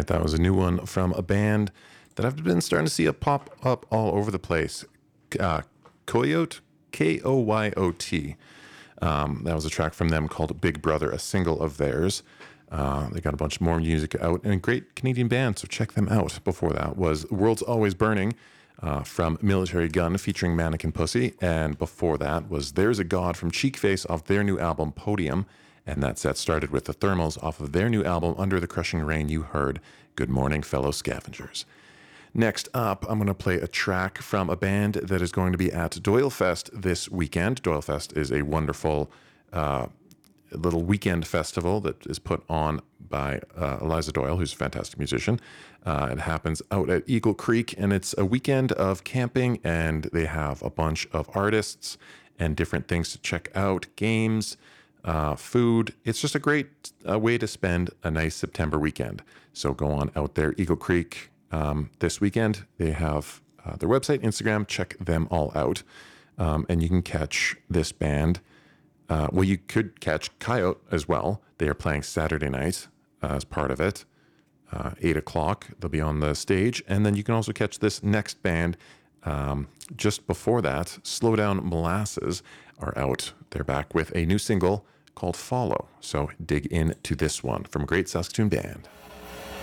that was a new one from a band that I've been starting to see a pop up all over the place. Koyot, Koyot. That was a track from them called Big Brother, a single of theirs. They got a bunch more music out and a great Canadian band, so check them out. Before that was World's Always Burning from Military Gun featuring Mannequin Pussy. And before that was There's a God from Cheekface off their new album Podium. And that set started with the Thermals off of their new album Under the Crushing Rain. You heard Good Morning, Fellow Scavengers. Next up, I'm going to play a track from a band that is going to be at Doylefest this weekend. Doylefest is a wonderful little weekend festival that is put on by Eliza Doyle, who's a fantastic musician. It happens out at Eagle Creek, and it's a weekend of camping, and they have a bunch of artists and different things to check out, games, food. It's just a great way to spend a nice September weekend. So go on out there, Eagle Creek, this weekend. They have their website, Instagram. Check them all out. And you can catch this band. Well, you could catch Coyote as well. They are playing Saturday night as part of it. 8 o'clock, they'll be on the stage. And then you can also catch this next band just before that. Slow Down Molasses are out. They're back with a new single called Follow. So dig into this one from a great Saskatoon band.